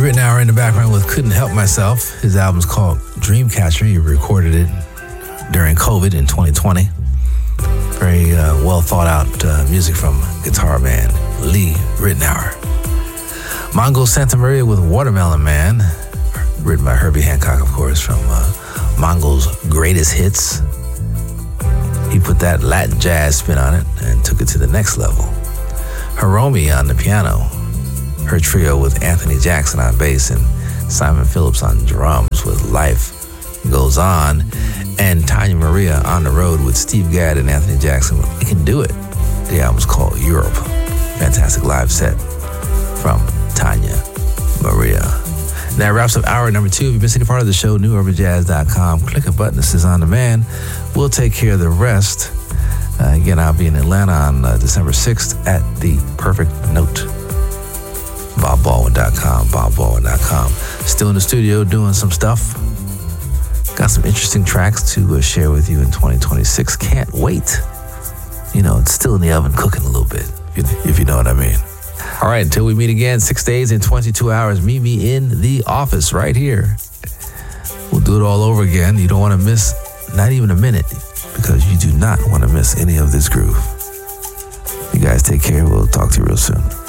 Ritenour in the background with Couldn't Help Myself. His album's called Dreamcatcher. He recorded it during COVID in 2020. Very well thought out music from guitar man Lee Ritenour. Mongo Santa Maria with Watermelon Man, written by Herbie Hancock, of course, from Mongo's Greatest Hits. He put that Latin jazz spin on it and took it to the next level. Hiromi on the piano, her trio with Anthony Jackson on bass and Simon Phillips on drums with Life Goes On, and Tanya Maria on the road with Steve Gadd and Anthony Jackson. It Can Do It. The album's called Europe. Fantastic live set from Tanya Maria. And that wraps up hour number 2. If you've missed any part of the show, newurbanjazz.com. Click a button that says On Demand. We'll take care of the rest. Again, I'll be in Atlanta on December 6th at the Perfect Note. BobBaldwin.com, BobBaldwin.com. Still in the studio doing some stuff. Got some interesting tracks to share with you in 2026. Can't wait. You know, it's still in the oven cooking a little bit, if you know what I mean. All right, until we meet again, 6 days and 22 hours, meet me in the office right here. We'll do it all over again. You don't want to miss not even a minute, because you do not want to miss any of this groove. You guys take care. We'll talk to you real soon.